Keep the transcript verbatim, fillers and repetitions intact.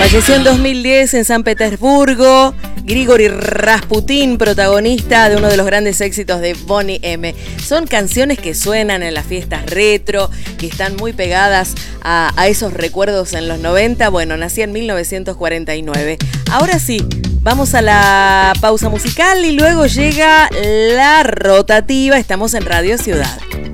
Falleció en dos mil diez en San Petersburgo Grigori Rasputin, protagonista de uno de los grandes éxitos de Boney M. Son canciones que suenan en las fiestas retro, que están muy pegadas a, a esos recuerdos en los noventa. Bueno, nací en mil novecientos cuarenta y nueve. Ahora sí, vamos a la pausa musical y luego llega la rotativa. Estamos en Radio Ciudad.